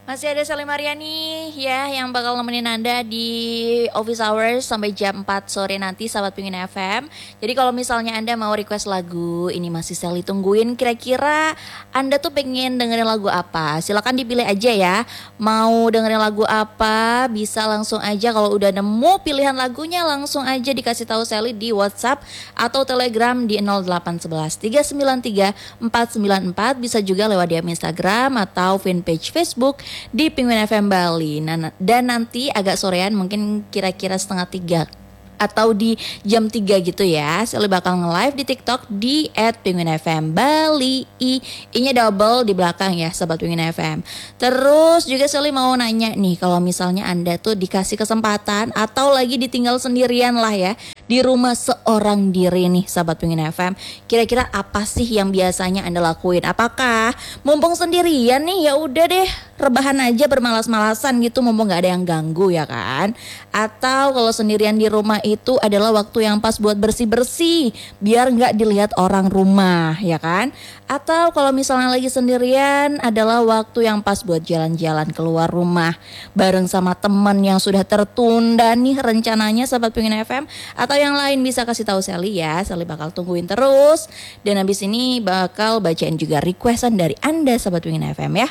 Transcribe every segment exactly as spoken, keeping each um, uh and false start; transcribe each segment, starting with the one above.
Masih ada Sally Mariani ya yang bakal nemenin Anda di office hours sampai jam empat sore nanti sahabat Penguin F M. Jadi kalau misalnya Anda mau request lagu, ini masih Sally tungguin, kira-kira Anda tuh pengen dengerin lagu apa? Silakan dipilih aja ya. Mau dengerin lagu apa? Bisa langsung aja kalau udah nemu pilihan lagunya langsung aja dikasih tahu Sally di WhatsApp atau Telegram di nol delapan satu satu tiga sembilan tiga empat sembilan empat. Bisa juga lewat D M Instagram atau fanpage Facebook di Penguin F M Bali. Nah, dan nanti agak sorean mungkin kira-kira setengah tiga atau di jam tiga gitu ya, Sally bakal nge-live di TikTok di et penguin f m Bali. I, I-nya double di belakang ya Sobat Penguin F M. Terus juga Sally mau nanya nih, kalau misalnya Anda tuh dikasih kesempatan atau lagi ditinggal sendirian lah ya di rumah seorang diri nih Sobat Penguin F M, kira-kira apa sih yang biasanya Anda lakuin? Apakah mumpung sendirian nih ya udah deh rebahan aja bermalas-malasan gitu mumpung gak ada yang ganggu ya kan? Atau kalau sendirian di rumah itu adalah waktu yang pas buat bersih-bersih biar gak dilihat orang rumah ya kan? Atau kalau misalnya lagi sendirian adalah waktu yang pas buat jalan-jalan keluar rumah bareng sama teman yang sudah tertunda nih rencananya Sobat Penguin F M. Atau yang lain bisa kasih tahu Sally ya, Sally bakal tungguin terus. Dan habis ini bakal bacain juga requestan dari Anda Sobat Penguin F M ya.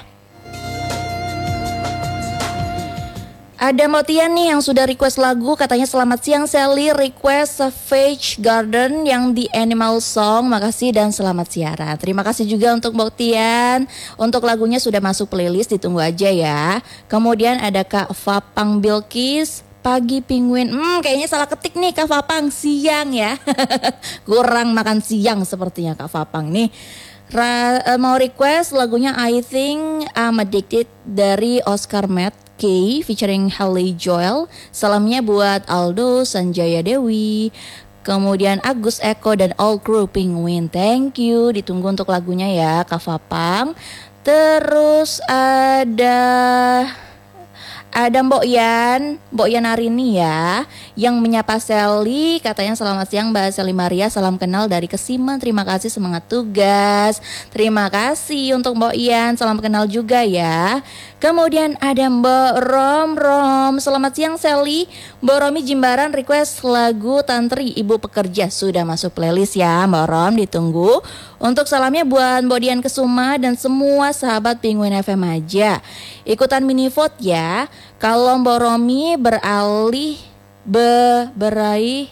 Ada Motian nih yang sudah request lagu, katanya selamat siang Sally, request Savage Garden yang di Animal Song. Makasih dan selamat siaran. Terima kasih juga untuk Motian. Untuk lagunya sudah masuk playlist, ditunggu aja ya. Kemudian ada Kak Fapang Bilkis, pagi penguin. Hmm, kayaknya salah ketik nih Kak Fapang, siang ya. Kurang makan siang sepertinya Kak Fapang nih. Ra, uh, mau request lagunya I Think I'm Addicted dari Oscar Matt K featuring Haley Joel. Salamnya buat Aldo, Sanjaya Dewi, kemudian Agus Eko dan all crew Penguin. Thank you, ditunggu untuk lagunya ya Kak Fapang. Terus ada Ada Mbok Yan, Mbok Yan Arini ya, yang menyapa Sally, katanya selamat siang Mbak Sally Maria, salam kenal dari Kesimen, terima kasih semangat tugas. Terima kasih untuk Mbok Yan, salam kenal juga ya. Kemudian ada Mbak Rom Rom, selamat siang Sally, Mbak Romi Jimbaran request lagu Tantri Ibu Pekerja, sudah masuk playlist ya Mbak Rom, ditunggu. Untuk salamnya buat Mbok Dian Kesuma dan semua sahabat Penguin F M aja. Ikutan mini vote ya. Kalau Mbak Romi beralih be, berai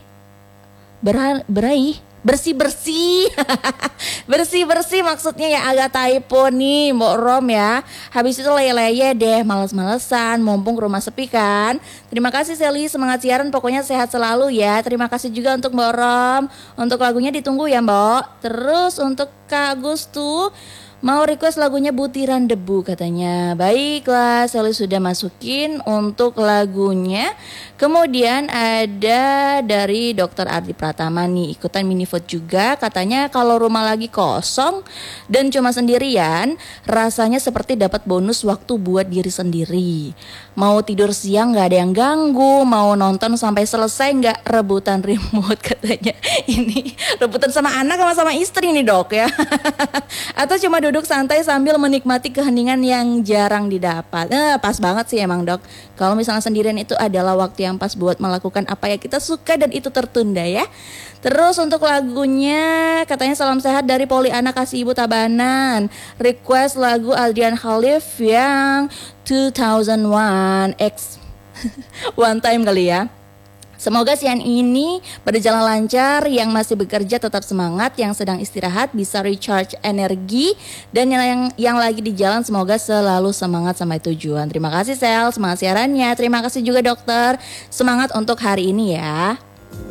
berai, berai bersih-bersih bersih-bersih maksudnya ya, agak typo nih Mbak Rom ya. Habis itu leye-leye deh, males-malesan mumpung rumah sepi kan. Terima kasih Sally, semangat siaran, pokoknya sehat selalu ya. Terima kasih juga untuk Mbak Rom. Untuk lagunya ditunggu ya Mbak. Terus untuk Kak Gustu mau request lagunya Butiran Debu katanya. Baiklah, Sally sudah masukin untuk lagunya. Kemudian ada dari Dokter Ardi Pratama nih, ikutan mini vote juga. Katanya kalau rumah lagi kosong dan cuma sendirian, rasanya seperti dapat bonus waktu buat diri sendiri. Mau tidur siang gak ada yang ganggu, mau nonton sampai selesai gak rebutan remote katanya. Ini rebutan sama anak sama sama istri nih dok ya. Atau cuma duduk santai sambil menikmati keheningan yang jarang didapat. Eh, pas banget sih emang dok. Kalau misalnya sendirian itu adalah waktu yang pas buat melakukan apa yang kita suka dan itu tertunda ya. Terus untuk lagunya katanya salam sehat dari Poliana Kasih Ibu Tabanan. Request lagu Adrian Khalif yang two thousand one X One Time kali ya. Semoga siang ini berjalan lancar, yang masih bekerja tetap semangat, yang sedang istirahat bisa recharge energi, dan yang yang lagi di jalan semoga selalu semangat sampai tujuan. Terima kasih Sel, semangat siarannya. Terima kasih juga dokter, semangat untuk hari ini ya.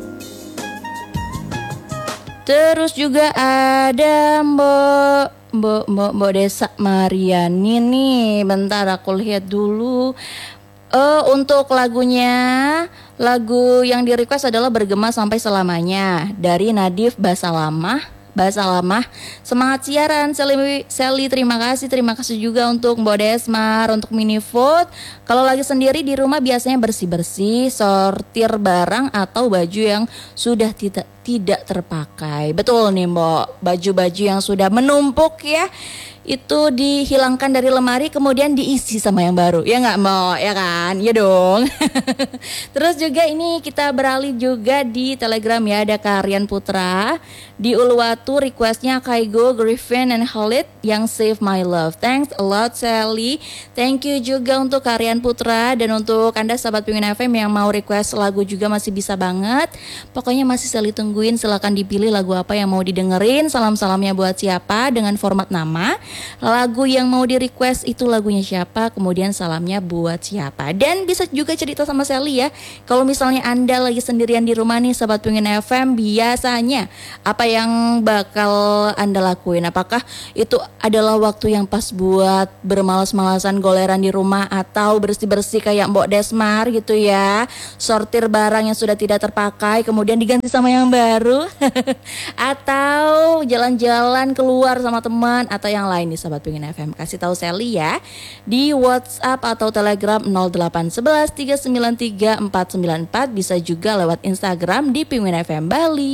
Terus juga ada Mbak Mbak Mbak, Mbak Desa Mariani nih. Bentar aku lihat dulu. Uh, untuk lagunya, lagu yang di request adalah Bergema Sampai Selamanya dari Nadif Basalamah. Basalamah, semangat siaran Sally, Sally, terima kasih. Terima kasih juga untuk Mbak Desmar untuk mini vote. Kalau lagi sendiri di rumah biasanya bersih-bersih, sortir barang atau baju yang sudah tidak tidak terpakai. Betul nih Mbok, baju-baju yang sudah menumpuk ya itu dihilangkan dari lemari kemudian diisi sama yang baru, ya nggak Mbok, ya kan? Ya dong. Terus juga ini kita beralih juga di Telegram ya, ada Karian Putra di Uluwatu, requestnya Kaigo, Griffin, and Khalid yang Save My Love. Thanks a lot Sally. Thank you juga untuk Karian Putra, dan untuk Anda sahabat Penguin F M yang mau request lagu juga masih bisa banget. Pokoknya masih Sally tungguin, silakan dipilih lagu apa yang mau didengerin. Salam-salamnya buat siapa dengan format nama, lagu yang mau di request itu lagunya siapa, kemudian salamnya buat siapa. Dan bisa juga cerita sama Sally ya, kalau misalnya Anda lagi sendirian di rumah nih sahabat Penguin F M, biasanya apa yang bakal Anda lakuin? Apakah itu adalah waktu yang pas buat bermalas-malasan goleran di rumah, atau bersih-bersih kayak Mbok Desmar gitu ya, sortir barang yang sudah tidak terpakai kemudian diganti sama yang baru atau jalan-jalan keluar sama teman atau yang lain nih sahabat Penguin F M? Kasih tahu Sally ya di WhatsApp atau Telegram nol delapan satu satu tiga sembilan tiga empat sembilan empat, bisa juga lewat Instagram di Penguin F M Bali.